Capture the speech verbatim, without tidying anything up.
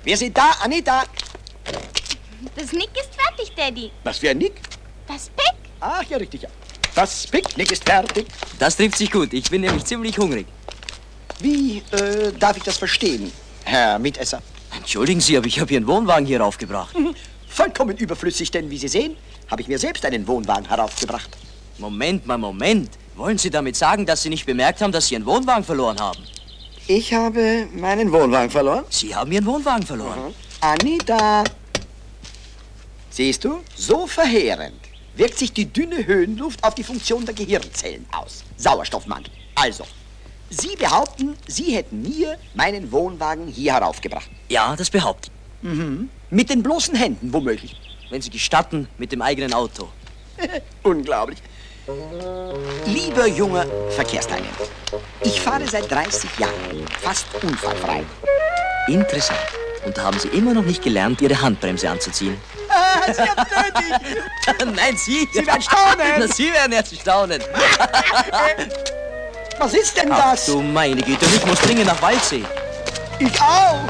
Wir sind da, Anita. Das Nick ist fertig, Daddy. Was für ein Nick? Das Pick? Ach, ja, richtig, ja. Das Picknick ist fertig. Das trifft sich gut. Ich bin nämlich ziemlich hungrig. Wie äh, darf ich das verstehen, Herr Mitesser? Entschuldigen Sie, aber ich habe Ihren Wohnwagen hier raufgebracht. Mhm. Vollkommen überflüssig, denn wie Sie sehen, habe ich mir selbst einen Wohnwagen heraufgebracht. Moment mal, Moment. Wollen Sie damit sagen, dass Sie nicht bemerkt haben, dass Sie Ihren Wohnwagen verloren haben? Ich habe meinen Wohnwagen verloren? Sie haben Ihren Wohnwagen verloren. Mhm. Anita! Siehst du, so verheerend wirkt sich die dünne Höhenluft auf die Funktion der Gehirnzellen aus. Sauerstoffmangel. Also, Sie behaupten, Sie hätten mir meinen Wohnwagen hier heraufgebracht. Ja, das behaupte ich. Mhm. Mit den bloßen Händen, womöglich. Wenn Sie gestatten, mit dem eigenen Auto. Unglaublich. Lieber junger Verkehrsteilnehmer, ich fahre seit dreißig Jahren fast unfallfrei. Interessant. Und da haben Sie immer noch nicht gelernt, Ihre Handbremse anzuziehen. Ah, Sie haben nötig. Nein, Sie. Sie werden staunen. Na, Sie werden erst staunen. Was ist denn Ach, das? du meine Güte, ich muss dringend nach Waldsee. Ich auch.